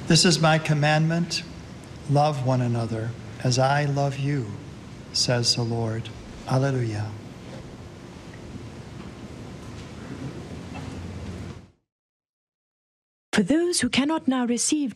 This is my commandment, love one another as I love you, says the Lord. Alleluia. For those who cannot now receive